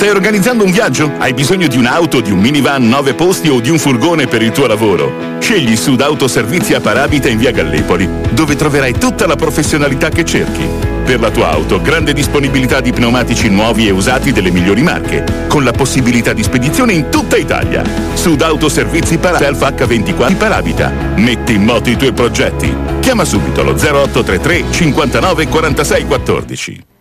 Stai organizzando un viaggio? Hai bisogno di un'auto, di un minivan 9 posti o di un furgone per il tuo lavoro? Scegli Sud Autoservizi a Paravita in via Gallipoli, dove troverai tutta la professionalità che cerchi. Per la tua auto, grande disponibilità di pneumatici nuovi e usati delle migliori marche, con la possibilità di spedizione in tutta Italia. Sud Autoservizi Self H24 Paravita. Metti in moto i tuoi progetti. Chiama subito lo 0833 59 46 14.